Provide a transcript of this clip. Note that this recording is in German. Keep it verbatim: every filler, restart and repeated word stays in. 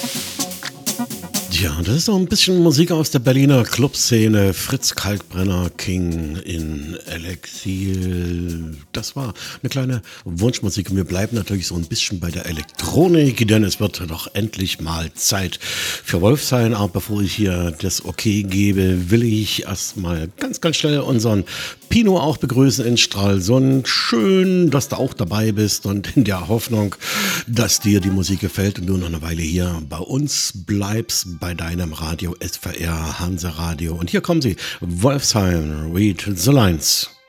Ja, das ist so ein bisschen Musik aus der Berliner Clubszene. Fritz Kalkbrenner, King in Elexil. Das war eine kleine Wunschmusik. Und wir bleiben natürlich so ein bisschen bei der Elektronik, denn es wird doch endlich mal Zeit für Wolf sein. Aber bevor ich hier das Okay gebe, will ich erstmal ganz, ganz schnell unseren Pino auch begrüßen in Stralsund. Schön, dass du auch dabei bist und in der Hoffnung, dass dir die Musik gefällt und du noch eine Weile hier bei uns bleibst, bei deinem Radio S V R Hansa Radio. Und hier kommen sie, Wolfsheim, Read the Lines.